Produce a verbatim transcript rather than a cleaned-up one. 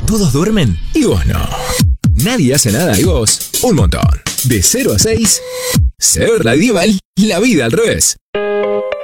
Todos duermen y vos no. Nadie hace nada y vos un montón. De cero a seis, Ser Radieval, la vida al revés.